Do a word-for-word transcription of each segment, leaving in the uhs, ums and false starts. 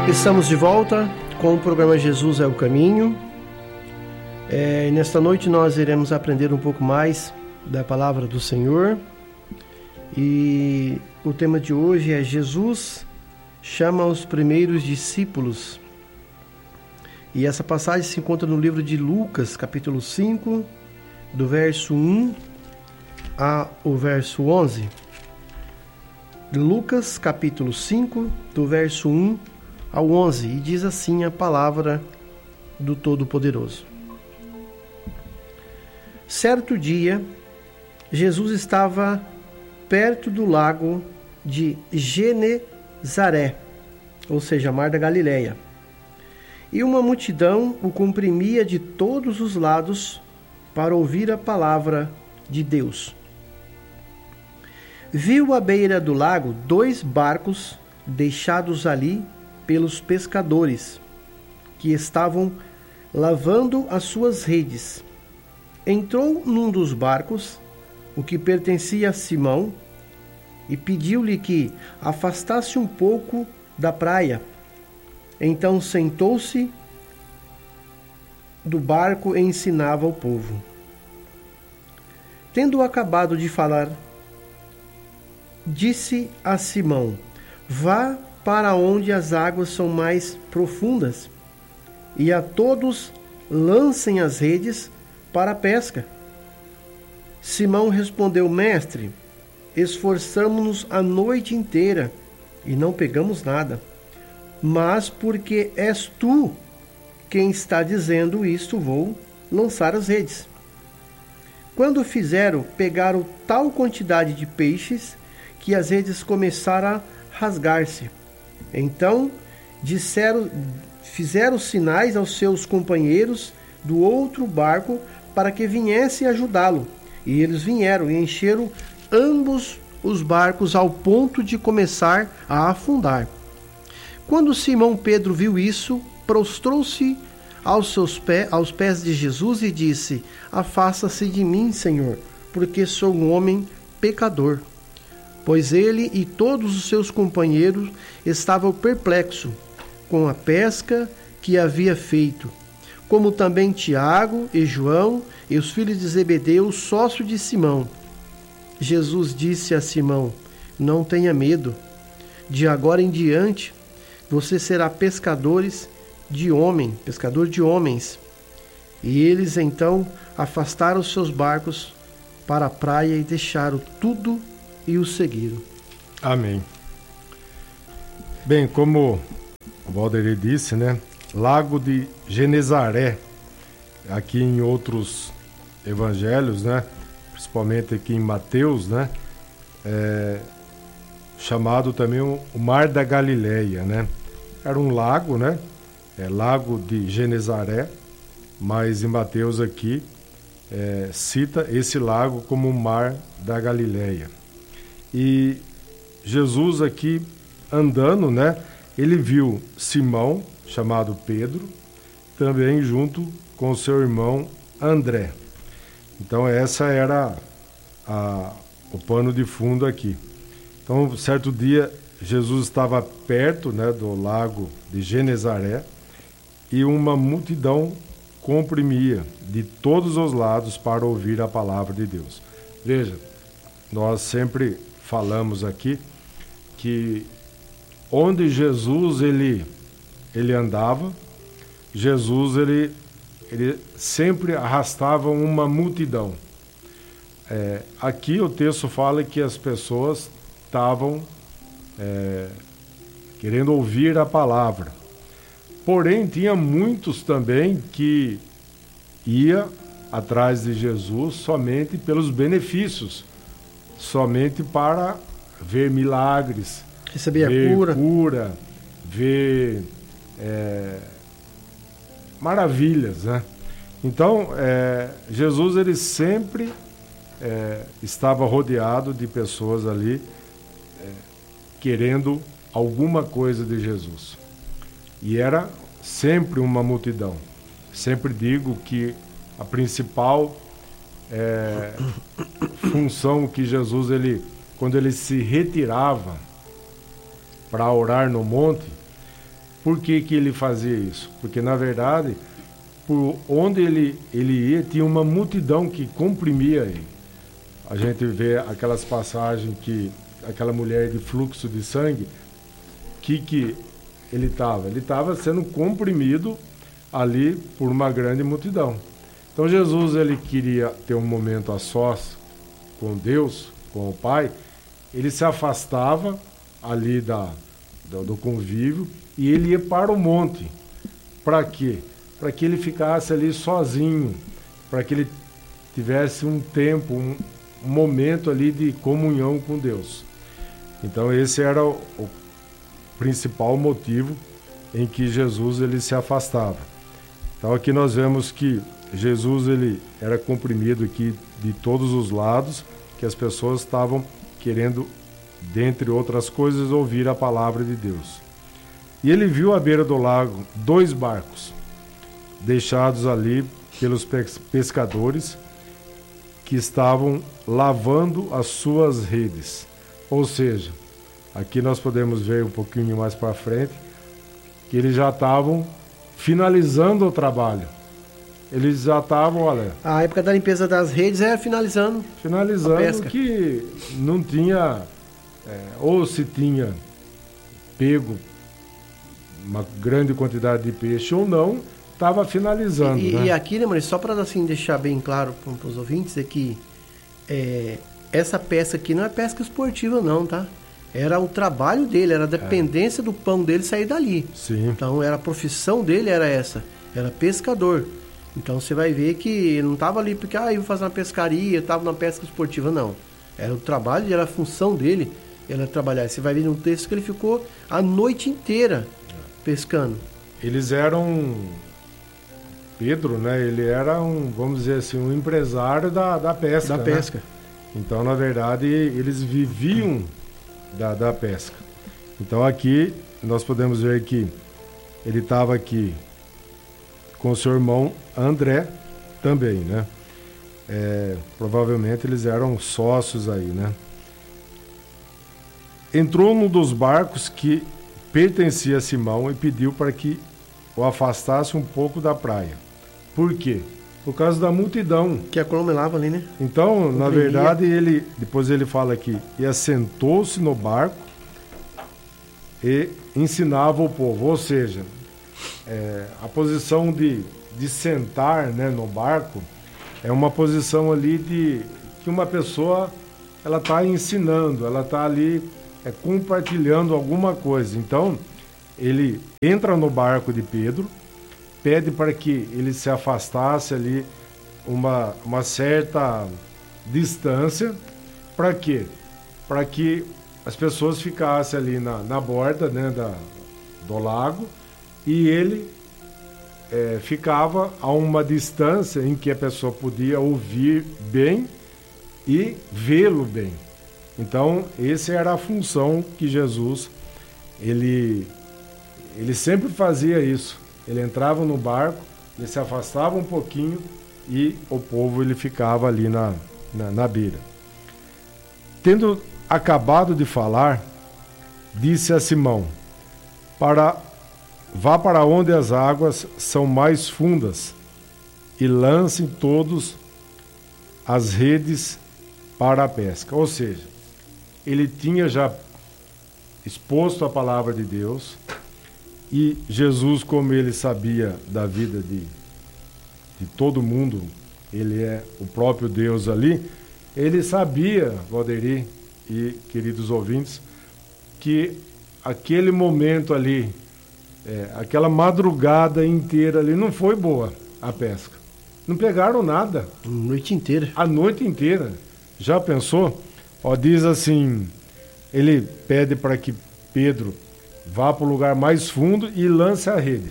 Estamos de volta com o programa Jesus é o Caminho. É, nesta noite nós iremos aprender um pouco mais da palavra do Senhor. E o tema de hoje é Jesus chama os primeiros discípulos. E essa passagem se encontra no livro de Lucas, capítulo cinco, do verso um ao verso onze. Lucas, capítulo cinco, do verso um ao onze, e diz assim a palavra do Todo-Poderoso. Certo dia, Jesus estava perto do lago de Genezaré, ou seja, Mar da Galileia, e uma multidão o comprimia de todos os lados para ouvir a palavra de Deus. Viu à beira do lago dois barcos deixados ali pelos pescadores, que estavam lavando as suas redes. Entrou num dos barcos, o que pertencia a Simão, e pediu-lhe que afastasse um pouco da praia. Então sentou-se do barco e ensinava ao povo. Tendo acabado de falar, disse a Simão: vá para onde as águas são mais profundas, e a todos lancem as redes para a pesca. Simão respondeu: mestre, esforçamo-nos a noite inteira e não pegamos nada, mas porque és tu quem está dizendo isto, vou lançar as redes. Quando fizeram, pegaram tal quantidade de peixes que as redes começaram a rasgar-se. Então disseram, fizeram sinais aos seus companheiros do outro barco para que viessem ajudá-lo. E eles vieram e encheram ambos os barcos ao ponto de começar a afundar. Quando Simão Pedro viu isso, prostrou-se aos seus pés, aos pés de Jesus e disse: afasta-se de mim, Senhor, porque sou um homem pecador. Pois ele e todos os seus companheiros estavam perplexos com a pesca que havia feito, como também Tiago e João e os filhos de Zebedeu, sócio de Simão. Jesus disse a Simão: não tenha medo, de agora em diante você será pescadores de homem, pescador de homens. E eles então afastaram os seus barcos para a praia e deixaram tudo e o seguiram. Amém. Bem, como o Valdeir disse, né? Lago de Genezaré, aqui em outros evangelhos, né? Principalmente aqui em Mateus, né? É, chamado também o Mar da Galileia, né? Era um lago, né? É, lago de Genezaré, mas em Mateus aqui é, cita esse lago como o Mar da Galileia. E Jesus aqui andando, né? Ele viu Simão, chamado Pedro, também junto com seu irmão André. Então essa era a, o pano de fundo aqui. Então, certo dia, Jesus estava perto, né, do lago de Genezaré e uma multidão comprimia de todos os lados para ouvir a palavra de Deus. Veja, nós sempre falamos aqui que onde Jesus ele, ele andava, Jesus ele, ele sempre arrastava uma multidão. É, aqui o texto fala que as pessoas estavam é, querendo ouvir a palavra. Porém, tinha muitos também que ia atrás de Jesus somente pelos benefícios, somente para ver milagres, receber ver a cura, cura ver é, maravilhas, né? Então, é, Jesus ele sempre é, estava rodeado de pessoas ali é, querendo alguma coisa de Jesus. E era sempre uma multidão. Sempre digo que a principal é, função que Jesus, ele, quando ele se retirava para orar no monte, por que que ele fazia isso? Porque, na verdade, por onde ele, ele ia, tinha uma multidão que comprimia ele. A gente vê aquelas passagens que aquela mulher de fluxo de sangue, que que ele estava? Ele estava sendo comprimido ali por uma grande multidão. Então Jesus, ele queria ter um momento a sós com Deus, com o Pai. Ele se afastava ali da, do, do convívio e ele ia para o monte. Para quê? Para que ele ficasse ali sozinho, para que ele tivesse um tempo, um, um momento ali de comunhão com Deus. Então esse era o, o principal motivo em que Jesus ele se afastava. Então aqui nós vemos que Jesus ele era comprimido aqui de todos os lados, que as pessoas estavam querendo, dentre outras coisas, ouvir a palavra de Deus. E ele viu à beira do lago dois barcos, deixados ali pelos pescadores, que estavam lavando as suas redes. Ou seja, aqui nós podemos ver um pouquinho mais para frente, que eles já estavam finalizando o trabalho. Eles já estavam, olha... A época da limpeza das redes é finalizando Finalizando a pesca. Que não tinha, é, ou se tinha pego uma grande quantidade de peixe ou não, estava finalizando. E, né? e aqui, né, Maurício, só para assim, deixar bem claro para os ouvintes, é que é, essa pesca aqui não é pesca esportiva não, tá? Era o trabalho dele, era a dependência é. do pão dele sair dali. Sim. Então era a profissão dele, era essa, era pescador. Então você vai ver que ele não estava ali porque ah, eu vou fazer uma pescaria, estava na pesca esportiva, não. Era o trabalho, era a função dele, era trabalhar. Você vai ver no texto que ele ficou a noite inteira pescando. Eles eram... Pedro, né? Ele era um, vamos dizer assim, um empresário da, da pesca. Da pesca. Né? Então, na verdade, eles viviam da, da pesca. Então, aqui, nós podemos ver que ele estava aqui com seu irmão André também, né? É, provavelmente eles eram sócios aí, né? Entrou num dos barcos que pertencia a Simão e pediu para que o afastasse um pouco da praia. Por quê? Por causa da multidão. Que aglomerava ali, né? Então, na verdade, ele depois ele fala aqui, e assentou-se no barco e ensinava o povo. Ou seja, é, a posição de, de sentar, né, no barco é uma posição ali de que uma pessoa ela está ensinando, ela está ali é, compartilhando alguma coisa. Então, ele entra no barco de Pedro, pede para que ele se afastasse ali uma, uma certa distância. Para quê? Para que as pessoas ficassem ali na, na borda, né, da, do lago, e ele é, ficava a uma distância em que a pessoa podia ouvir bem e vê-lo bem. Então, essa era a função que Jesus, ele, ele sempre fazia isso. Ele entrava no barco, ele se afastava um pouquinho e o povo ele ficava ali na, na, na beira. Tendo acabado de falar, disse a Simão, para, vá para onde as águas são mais fundas e lancem todos as redes para a pesca. Ou seja, ele tinha já exposto a palavra de Deus. E Jesus, como ele sabia da vida de, de todo mundo, ele é o próprio Deus ali, ele sabia, Valderi e queridos ouvintes, que aquele momento ali, é, aquela madrugada inteira ali, não foi boa a pesca. Não pegaram nada. A noite inteira. A noite inteira. Já pensou? Ó, diz assim, ele pede para que Pedro vá para o lugar mais fundo e lance a rede.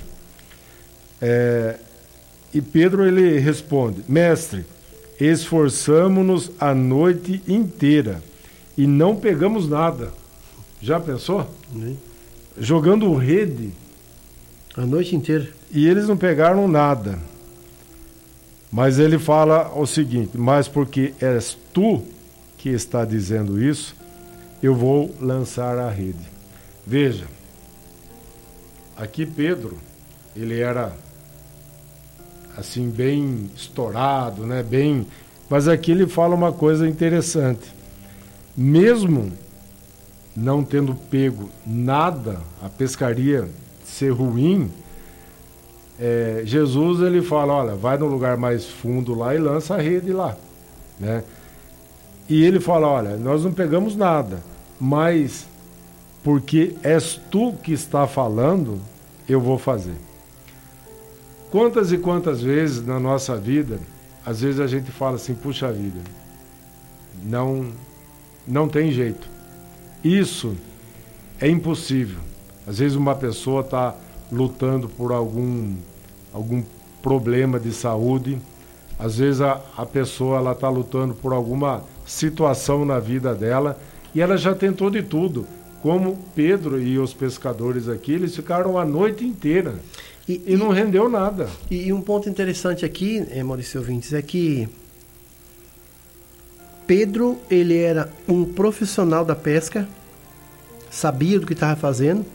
É, e Pedro ele responde, mestre, esforçamo-nos a noite inteira e não pegamos nada. Já pensou? Uhum. Jogando rede. A noite inteira. E eles não pegaram nada. Mas ele fala o seguinte, mas porque és tu que está dizendo isso, eu vou lançar a rede. Veja, aqui Pedro, ele era assim bem estourado, né? Bem, mas aqui ele fala uma coisa interessante. Mesmo não tendo pego nada, a pescaria ser ruim, é, Jesus ele fala, olha, vai no lugar mais fundo lá e lança a rede lá, né? E ele fala, olha, nós não pegamos nada, mas porque és tu que está falando, eu vou fazer. Quantas e quantas vezes na nossa vida, às vezes a gente fala assim, puxa vida, não, não tem jeito. Isso é impossível. Às vezes uma pessoa está lutando por algum, algum problema de saúde, às vezes a, a pessoa está lutando por alguma situação na vida dela e ela já tentou de tudo. Como Pedro e os pescadores aqui, eles ficaram a noite inteira e, e não rendeu nada. E, e um ponto interessante aqui, é, Maurício Ouvintes, é que Pedro, ele era um profissional da pesca, sabia do que estava fazendo,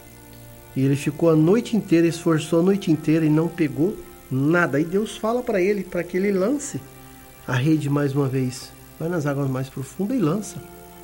e ele ficou a noite inteira, esforçou a noite inteira e não pegou nada. E Deus fala para ele, para que ele lance a rede mais uma vez. Vai nas águas mais profundas e lança.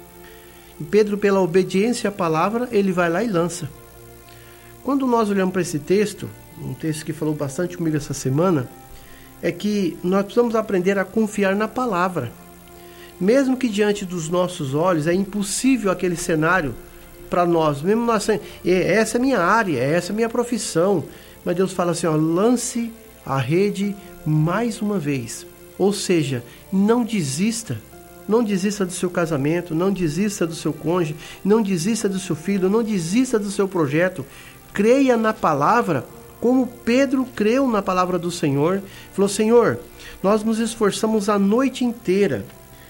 E Pedro, pela obediência à palavra, ele vai lá e lança. Quando nós olhamos para esse texto, um texto que falou bastante comigo essa semana, é que nós precisamos aprender a confiar na palavra. Mesmo que diante dos nossos olhos é impossível aquele cenário para nós, mesmo nós, essa é a minha área, essa é a minha profissão, mas Deus fala assim, ó, lance a rede mais uma vez. Ou seja, não desista. Não desista do seu casamento, não desista do seu cônjuge, não desista do seu filho, não desista do seu projeto. Creia na palavra, como Pedro creu na palavra do Senhor. Falou, Senhor, nós nos esforçamos a noite inteira,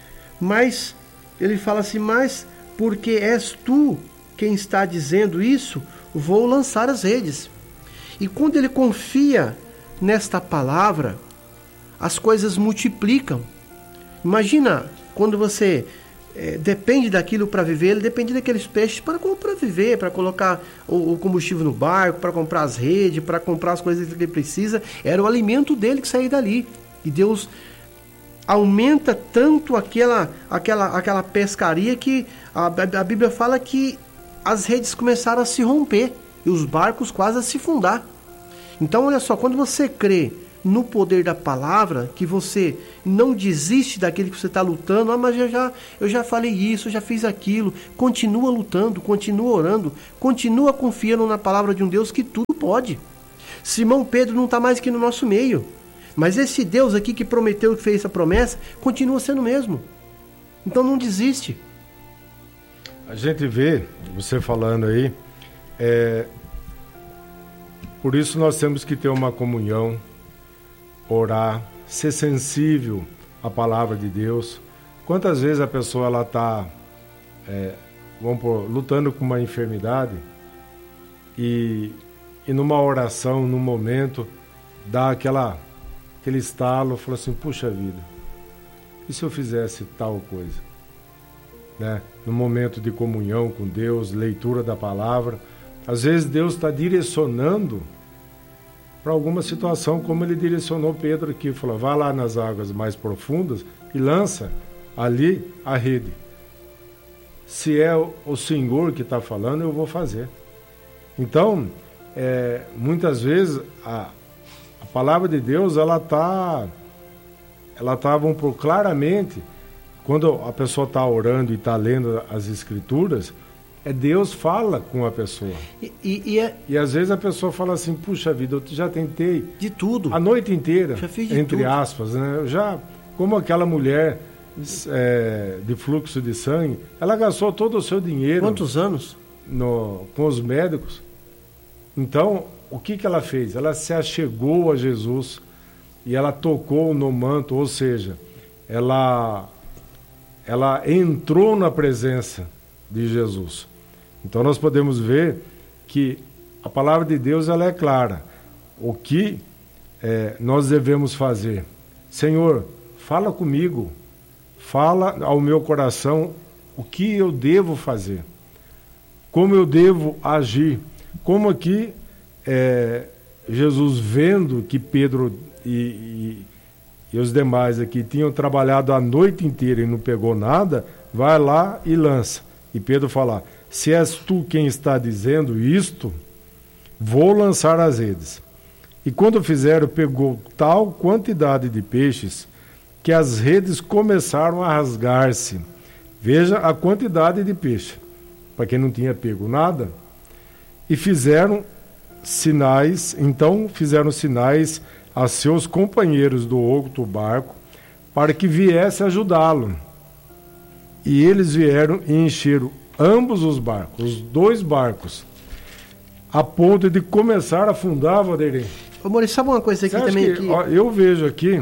mas, ele fala assim, mas porque és tu quem está dizendo isso, vou lançar as redes. E quando ele confia nesta palavra, as coisas multiplicam. Imagina, quando você é, depende daquilo para viver, ele depende daqueles peixes para, para viver, para colocar o, o combustível no barco, para comprar as redes, para comprar as coisas que ele precisa. Era o alimento dele que saía dali. E Deus aumenta tanto aquela, aquela, aquela pescaria que a, a Bíblia fala que as redes começaram a se romper e os barcos quase a se fundar. Então, olha só, quando você crê no poder da palavra, que você não desiste daquilo que você está lutando, ah, mas eu já, eu já falei isso, eu já fiz aquilo, continua lutando, continua orando, continua confiando na palavra de um Deus que tudo pode. Simão Pedro não está mais aqui no nosso meio, mas esse Deus aqui que prometeu, que fez essa promessa, continua sendo o mesmo. Então não desiste. A gente vê, você falando aí, é, por isso nós temos que ter uma comunhão, orar, ser sensível à palavra de Deus. Quantas vezes a pessoa ela está é, vamos pôr, lutando com uma enfermidade e, e numa oração, num momento, dá aquela, aquele estalo, fala assim, puxa vida, e se eu fizesse tal coisa? Né? No momento de comunhão com Deus, leitura da palavra, às vezes Deus está direcionando para alguma situação, como ele direcionou Pedro aqui, falou, vá lá nas águas mais profundas e lança ali a rede. Se é o Senhor que está falando, eu vou fazer. Então, é, muitas vezes a, a palavra de Deus, ela está, ela tá, vamos por claramente, quando a pessoa está orando e está lendo as Escrituras, é Deus fala com a pessoa. E, e, e, é... e às vezes a pessoa fala assim, puxa vida, eu já tentei de tudo, a noite inteira, já fiz de entre tudo. aspas, né? Eu já, como aquela mulher é, de fluxo de sangue, ela gastou todo o seu dinheiro. Quantos anos? No, com os médicos. Então, o que, que ela fez? Ela se achegou a Jesus e ela tocou no manto, ou seja, ela, ela entrou na presença de Jesus. Então nós podemos ver que a palavra de Deus ela é clara. O que é, nós devemos fazer? Senhor, fala comigo, fala ao meu coração o que eu devo fazer, como eu devo agir. Como aqui é, Jesus, vendo que Pedro e, e, e os demais aqui tinham trabalhado a noite inteira e não pegou nada, vai lá e lança. E Pedro fala: se és tu quem está dizendo isto, vou lançar as redes. E quando fizeram, pegou tal quantidade de peixes que as redes começaram a rasgar-se. Veja a quantidade de peixe, para quem não tinha pego nada. E fizeram sinais, então fizeram sinais a seus companheiros do outro barco para que viesse ajudá-lo. E eles vieram e encheram ambos os barcos, os dois barcos, a ponto de começar a afundar, Valdeir. Ô, Maurício, sabe uma coisa aqui também? Que, aqui? Ó, eu vejo aqui,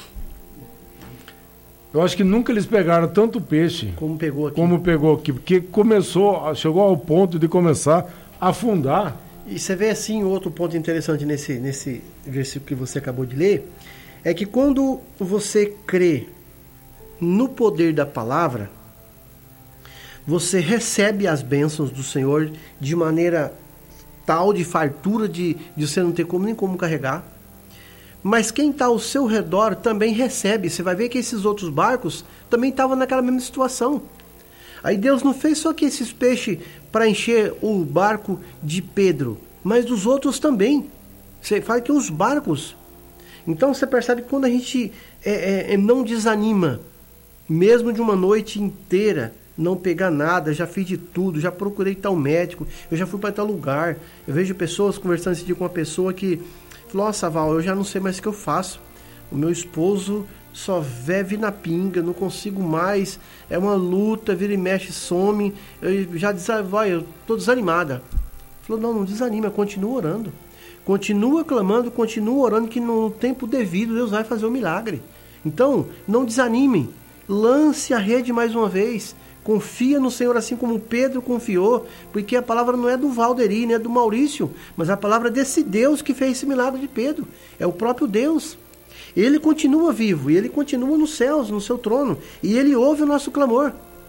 eu acho que nunca eles pegaram tanto peixe como pegou aqui. Como pegou aqui, porque começou, chegou ao ponto de começar a afundar. E você vê assim, outro ponto interessante nesse, nesse versículo que você acabou de ler, é que quando você crê no poder da palavra, você recebe as bênçãos do Senhor de maneira tal, de fartura, de, de você não ter como, nem como carregar. Mas quem está ao seu redor também recebe. Você vai ver que esses outros barcos também estavam naquela mesma situação. Aí Deus não fez só que esses peixes para encher o barco de Pedro, mas dos outros também. Você fala que os barcos. Então você percebe que quando a gente é, é, não desanima, mesmo de uma noite inteira, não pegar nada, já fiz de tudo, já procurei tal médico, eu já fui para tal lugar. Eu vejo pessoas conversando esse dia com uma pessoa que falou: nossa, Val, eu já não sei mais o que eu faço. O meu esposo só vive na pinga, não consigo mais, é uma luta, vira e mexe, some, eu já vai, eu tô desanimada. Falou: não, não desanima, continua orando, continua clamando, continua orando, que no tempo devido Deus vai fazer o milagre. Então, não desanime, lance a rede mais uma vez, confia no Senhor assim como Pedro confiou, porque a palavra não é do Valderi, nem é do Maurício, mas a palavra é desse Deus que fez esse milagre de Pedro, é o próprio Deus. Ele continua vivo, e Ele continua nos céus, no seu trono, e Ele ouve o nosso clamor.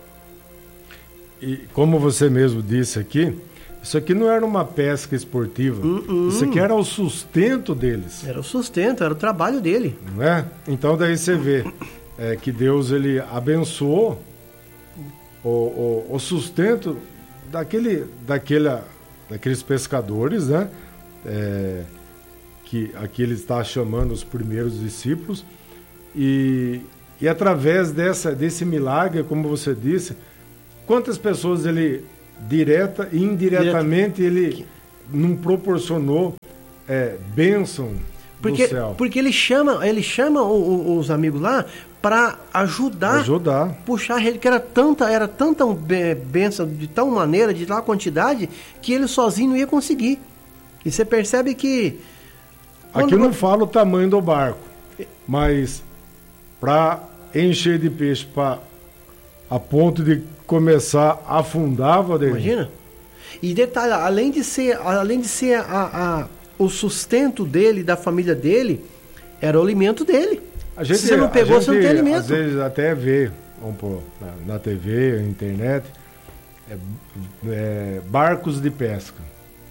E como você mesmo disse aqui, isso aqui não era uma pesca esportiva, uh-uh. Isso aqui era o sustento deles. Era o sustento, era o trabalho dele. Não é? Então daí você vê é, que Deus ele abençoou o, o, o sustento daquele, daquele, daqueles pescadores, né? É, que aqui ele está chamando os primeiros discípulos, e, e através dessa, desse milagre, como você disse, quantas pessoas ele, direta e indiretamente, Direto. ele não proporcionou é, bênção porque, do céu. Porque ele chama, ele chama o, o, os amigos lá para ajudar, ajudar, puxar a rede, que era tanta, era tanta bênção, de tal maneira, de tal quantidade, que ele sozinho não ia conseguir. E você percebe que aqui eu não falo o tamanho do barco, mas para encher de peixe pra, a ponto de começar a afundar, Valdeir. Imagina. E detalhe, além de ser, além de ser a, a, o sustento dele, da família dele, era o alimento dele. A gente, Se você não pegou, gente, você não tem alimento. Às vezes até vê, vamos pôr, na, na T V, na internet, é, é, barcos de pesca.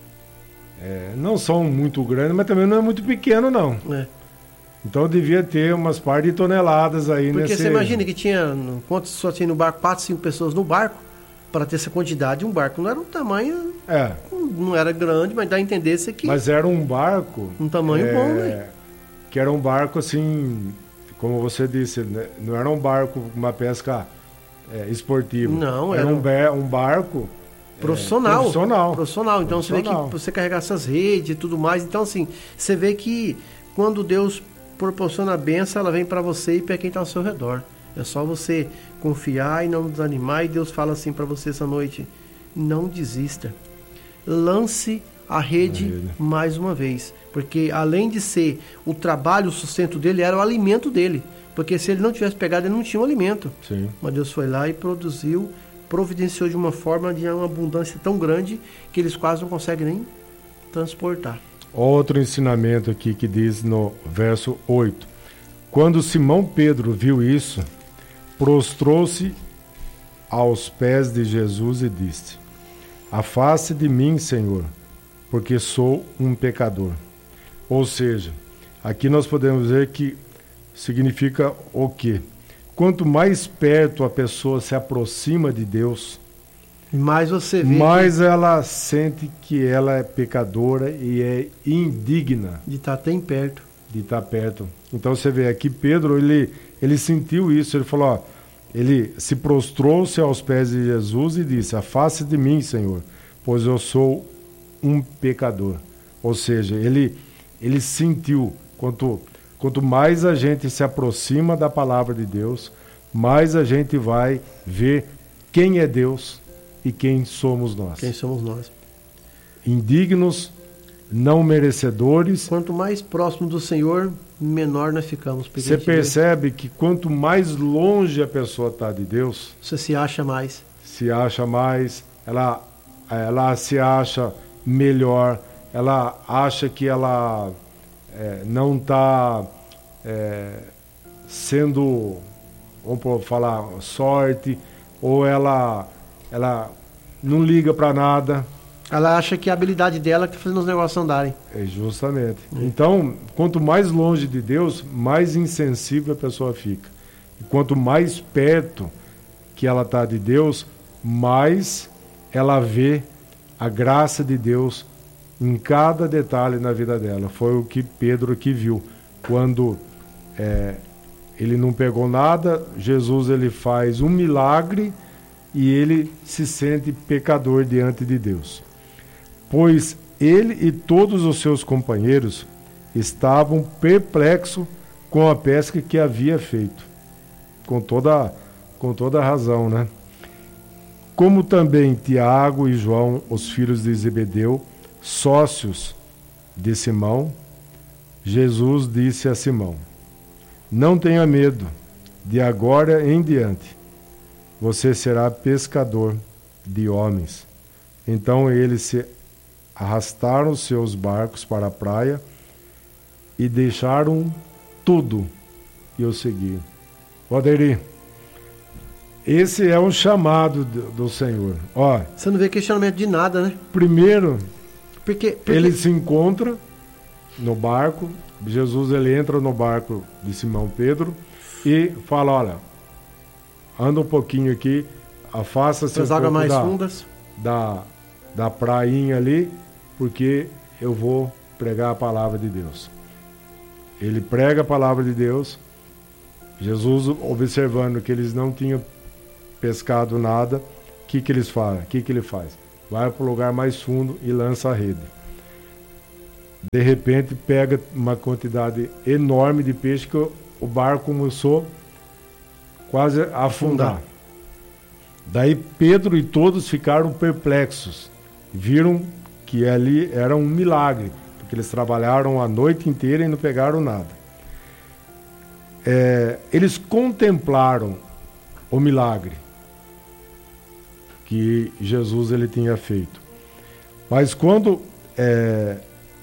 É, não são muito grandes, mas também não é muito pequeno, não. É. Então devia ter umas par de toneladas aí. Porque nesse... você imagina que tinha, quantos só tinha no barco? Quatro, cinco pessoas no barco, para ter essa quantidade. Um barco não era um tamanho, é. não era grande, mas dá a entender isso aqui. Mas era um barco... Um tamanho é, bom, né? Que era um barco assim, como você disse, né? Não era um barco, uma pesca é, esportiva. Não, era, era um, um barco... Profissional, é, profissional. Profissional. Então profissional. Você vê que você carregar essas redes e tudo mais. Então, assim, você vê que quando Deus proporciona a bênção, ela vem para você e para quem está ao seu redor. É só você confiar e não desanimar. E Deus fala assim para você essa noite: não desista. Lance a rede, a rede mais uma vez. Porque além de ser o trabalho, o sustento dele, era o alimento dele. Porque se ele não tivesse pegado, ele não tinha um alimento. Sim. Mas Deus foi lá e produziu, providenciou de uma forma de uma abundância tão grande que eles quase não conseguem nem transportar. Outro ensinamento aqui que diz no verso oito: quando Simão Pedro viu isso, prostrou-se aos pés de Jesus e disse: afaste de mim, Senhor, porque sou um pecador. Ou seja, aqui nós podemos ver que significa o quê? Quanto mais perto a pessoa se aproxima de Deus, mais você vê mais ela sente que ela é pecadora e é indigna de estar tão perto. De estar perto. Então você vê aqui, Pedro, ele, ele sentiu isso, ele falou, ó, ele se prostrou-se aos pés de Jesus e disse, afaste de mim, Senhor, pois eu sou um pecador. Ou seja, ele, ele sentiu, quanto, quanto mais a gente se aproxima da palavra de Deus, mais a gente vai ver quem é Deus e quem somos nós. Quem somos nós. Indignos, não merecedores. Quanto mais próximo do Senhor, menor nós ficamos. Você percebe que quanto mais longe a pessoa está de Deus, você se acha mais. Se acha mais, ela, ela se acha melhor, ela acha que ela é, não está é, sendo, vamos falar, sorte, ou ela, ela não liga para nada. Ela acha que é a habilidade dela que está fazendo os negócios andarem. É, justamente. Hum. Então, quanto mais longe de Deus, mais insensível a pessoa fica. E quanto mais perto que ela está de Deus, mais ela vê a graça de Deus em cada detalhe na vida dela. Foi o que Pedro aqui viu. Quando é, ele não pegou nada, Jesus ele faz um milagre e ele se sente pecador diante de Deus. Pois ele e todos os seus companheiros estavam perplexos com a pesca que havia feito. Com toda, com toda a razão, né? Como também Tiago e João, os filhos de Zebedeu, sócios de Simão, Jesus disse a Simão, não tenha medo, de agora em diante, você será pescador de homens. Então eles se arrastaram seus barcos para a praia e deixaram tudo e o seguiram. Valderi, esse é um chamado do, do Senhor. Ó, você não vê questionamento de nada, né? Primeiro, porque, porque... ele se encontra no barco, Jesus ele entra no barco de Simão Pedro e fala, olha, anda um pouquinho aqui, afasta-se as um águas mais da, fundas da, da prainha ali, porque eu vou pregar a palavra de Deus. Ele prega a palavra de Deus, Jesus observando que eles não tinham pescado nada, o que que eles fazem? O que que ele faz? Vai para o lugar mais fundo e lança a rede. De repente pega uma quantidade enorme de peixe que o barco começou quase a afundar. Daí Pedro e todos ficaram perplexos. Viram que ali era um milagre, porque eles trabalharam a noite inteira e não pegaram nada. É, eles contemplaram o milagre que Jesus ele tinha feito. Mas quando... É,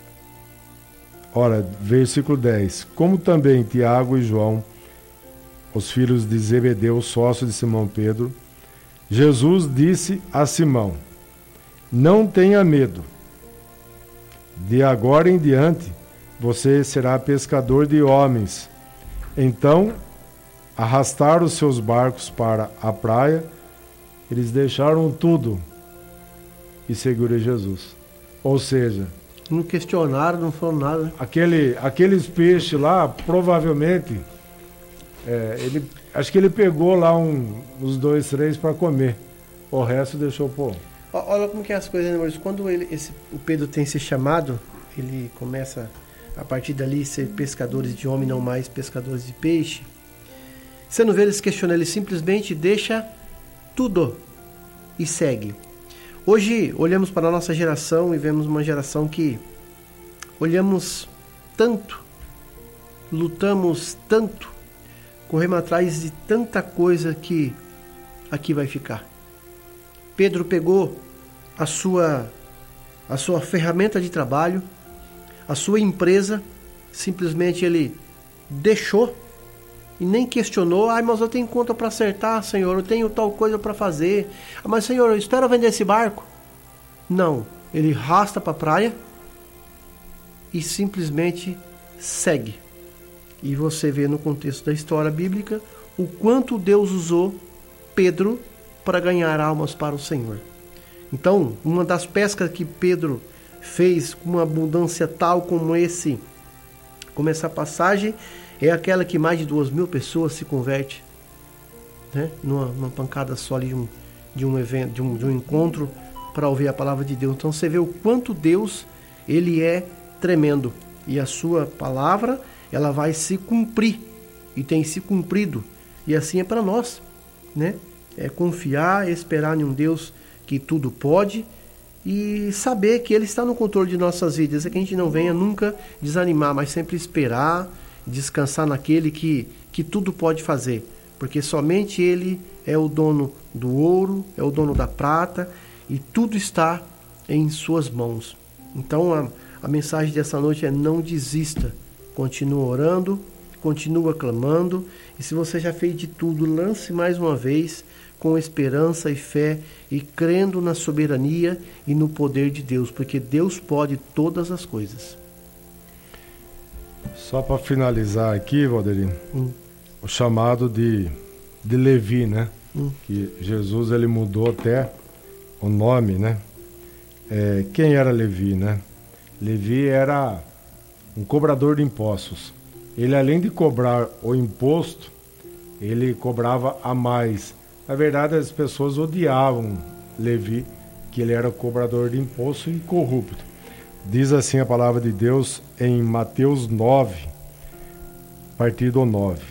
ora, versículo dez. Como também Tiago e João, os filhos de Zebedeu, sócio de Simão Pedro, Jesus disse a Simão, não tenha medo. De agora em diante, você será pescador de homens. Então, arrastaram os seus barcos para a praia, eles deixaram tudo e seguiram Jesus. Ou seja, não questionaram, não falaram nada. Aquele, aqueles peixes lá, provavelmente, é, ele, acho que ele pegou lá um, uns dois, três para comer. O resto deixou pôr. Olha como que é as coisas, né, Maurício? Quando ele, esse, o Pedro tem esse chamado, ele começa a partir dali ser pescadores de homem, não mais pescadores de peixe. Você não vê eles questionando, ele simplesmente deixa tudo e segue. Hoje olhamos para a nossa geração e vemos uma geração que olhamos tanto, lutamos tanto, corremos atrás de tanta coisa que aqui vai ficar. Pedro pegou a sua, a sua ferramenta de trabalho, a sua empresa, simplesmente ele deixou e nem questionou. Ai, mas eu tenho conta para acertar, Senhor, eu tenho tal coisa para fazer. Ah, mas, Senhor, eu espero vender esse barco. Não, ele rasta para a praia e simplesmente segue. E você vê no contexto da história bíblica o quanto Deus usou Pedro para ganhar almas para o Senhor. Então, uma das pescas que Pedro fez com uma abundância tal como esse, como essa passagem, é aquela que mais de duas mil pessoas se converte, né? numa, numa pancada só ali de um, de um evento, de um, de um encontro para ouvir a palavra de Deus. Então você vê o quanto Deus ele é tremendo e a sua palavra ela vai se cumprir e tem se cumprido, e assim é para nós, né? É confiar, esperar em um Deus que tudo pode e saber que Ele está no controle de nossas vidas. É que a gente não venha nunca desanimar, mas sempre esperar, descansar naquele que, que tudo pode fazer, porque somente Ele é o dono do ouro, é o dono da prata, e tudo está em suas mãos. Então a, a mensagem dessa noite é: não desista, continua orando, continua clamando, e se você já fez de tudo, lance mais uma vez com esperança e fé e crendo na soberania e no poder de Deus, porque Deus pode todas as coisas. Só para finalizar aqui, Valderinho, hum. o chamado de, de Levi, né? Hum. Que Jesus ele mudou até o nome, né? É, quem era Levi, né? Levi era um cobrador de impostos. Ele, além de cobrar o imposto, ele cobrava a mais. Na verdade, as pessoas odiavam Levi, que ele era cobrador de imposto e corrupto. Diz assim a palavra de Deus em Mateus nove, a partir do nove.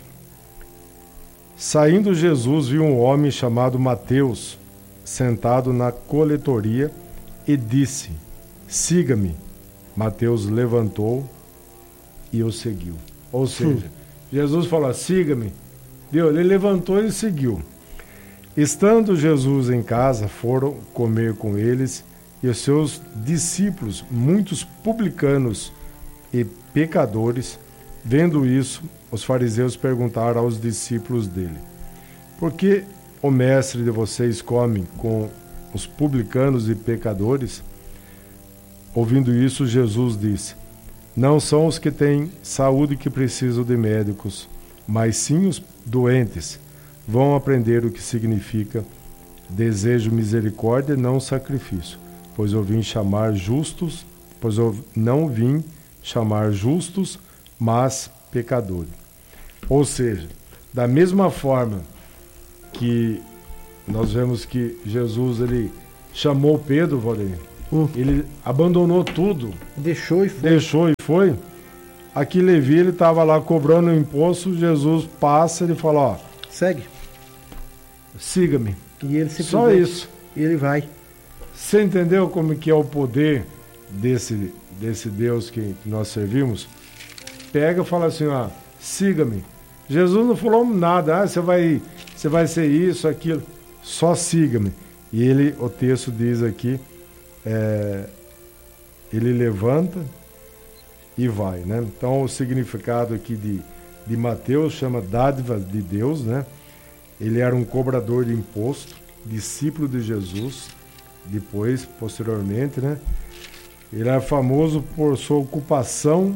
Saindo Jesus viu um homem chamado Mateus, sentado na coletoria, e disse: siga-me. Mateus levantou e o seguiu. Ou seja, Jesus falou: siga-me. Ele levantou e seguiu. Estando Jesus em casa, foram comer com eles e os seus discípulos, muitos publicanos e pecadores. Vendo isso, os fariseus perguntaram aos discípulos dele: por que o mestre de vocês come com os publicanos e pecadores? Ouvindo isso, Jesus disse: não são os que têm saúde que precisam de médicos, mas sim os doentes. Vão aprender o que significa desejo misericórdia e não sacrifício, pois eu vim chamar justos, pois eu não vim chamar justos, mas pecadores. Ou seja, da mesma forma que nós vemos que Jesus ele chamou Pedro, Valdemir, hum. ele abandonou tudo, deixou e foi. Deixou e foi. Aqui Levi ele estava lá cobrando o imposto, Jesus passa e ele fala: ó, segue, siga-me. E ele simplesmente, só isso. E ele vai. Você entendeu como que é o poder desse, desse Deus que nós servimos? Pega e fala assim: ó, siga-me. Jesus não falou nada, ah, você vai, você vai ser isso, aquilo. Só siga-me. E ele, o texto diz aqui, é, ele levanta e vai, né? Então o significado aqui de, de Mateus chama dádiva de Deus, né? Ele era um cobrador de imposto, discípulo de Jesus, depois, posteriormente, né? Ele era famoso por sua ocupação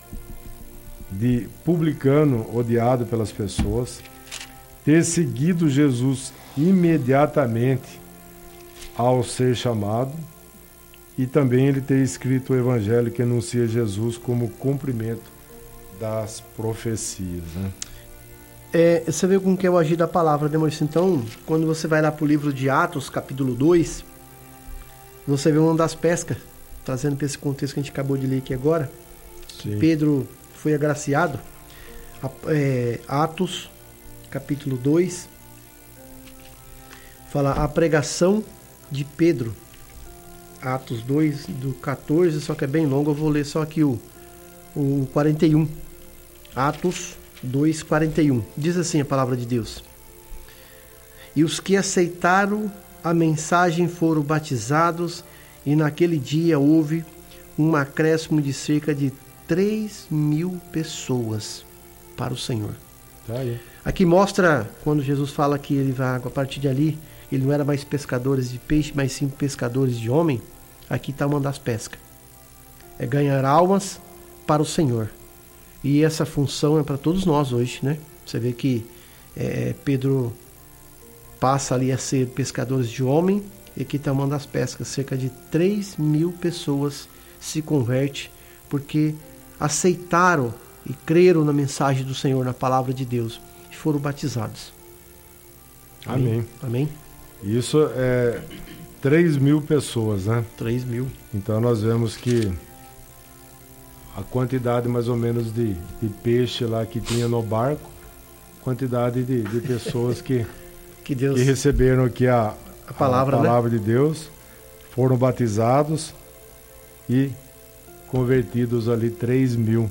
de publicano odiado pelas pessoas, ter seguido Jesus imediatamente ao ser chamado, e também ele ter escrito o evangelho que anuncia Jesus como cumprimento das profecias, né? É, você vê como que é o agir da palavra, né, Maurício? Então, quando você vai lá para o livro de Atos, capítulo dois, você vê uma das pescas, trazendo para esse contexto que a gente acabou de ler aqui agora, que Pedro foi agraciado. É, Atos, capítulo dois, fala a pregação de Pedro. Atos dois, do quatorze, só que é bem longo, eu vou ler só aqui o, o quarenta e um. Atos dois, quarenta e um. Diz assim a palavra de Deus: e os que aceitaram a mensagem foram batizados, e naquele dia houve um acréscimo de cerca de três mil pessoas para o Senhor. Tá aí. Aqui mostra, quando Jesus fala que ele vai, a partir de ali, ele não era mais pescadores de peixe, mas sim pescadores de homem. aqui está uma das pescas. É ganhar almas para o Senhor. E essa função é para todos nós hoje, né? Você vê que é, Pedro passa ali a ser pescadores de homem, e aqui está uma das pescas. Cerca de três mil pessoas se convertem porque aceitaram e creram na mensagem do Senhor, na palavra de Deus, e foram batizados. Amém. Amém. Isso é três mil pessoas, né? três mil. Então nós vemos que a quantidade mais ou menos de, de peixe lá que tinha no barco, quantidade de, de pessoas que, que, Deus... que receberam aqui a, a palavra, a palavra né? de Deus, foram batizados e convertidos ali três mil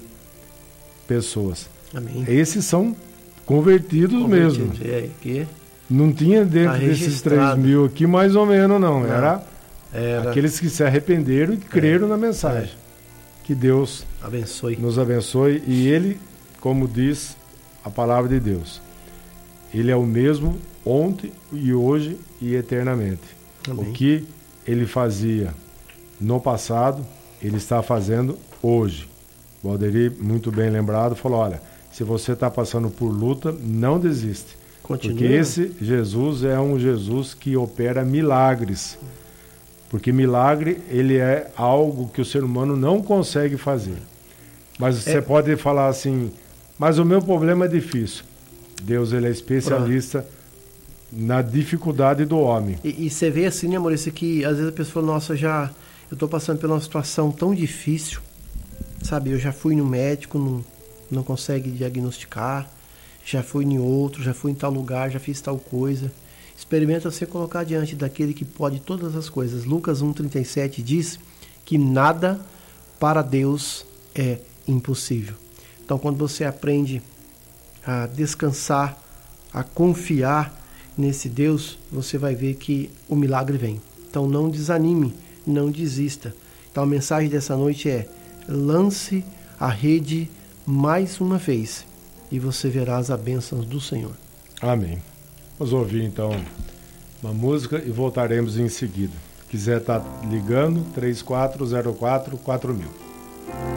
pessoas. Amém. Esses são convertidos, convertidos. mesmo. É, que... Não tinha dentro tá desses três mil aqui mais ou menos não, não. Era, Era aqueles que se arrependeram e creram é. na mensagem. É. Que Deus abençoe. nos abençoe. E Ele, como diz a palavra de Deus, Ele é o mesmo ontem e hoje e eternamente. Amém. O que Ele fazia no passado, Ele está fazendo hoje. O Valderi, muito bem lembrado, falou, olha, se você está passando por luta, não desiste. Continua. Porque esse Jesus é um Jesus que opera milagres. Porque milagre, ele é algo que o ser humano não consegue fazer. Mas você é. pode falar assim, mas o meu problema é difícil. Deus, ele é especialista Pronto. na dificuldade do homem. E, e você vê assim, né, Maurício, que às vezes a pessoa fala, nossa, já, eu estou passando por uma situação tão difícil, sabe, eu já fui no médico, não, não consegue diagnosticar, já fui em outro, já fui em tal lugar, já fiz tal coisa. Experimenta você colocar diante daquele que pode todas as coisas. Lucas um, trinta e sete diz que nada para Deus é impossível. Então, quando você aprende a descansar, a confiar nesse Deus, você vai ver que o milagre vem. Então, não desanime, não desista. Então, a mensagem dessa noite é: lance a rede mais uma vez e você verá as bênçãos do Senhor. Amém. Vamos ouvir então uma música e voltaremos em seguida. Se quiser estar ligando, três quatro zero quatro quatro mil.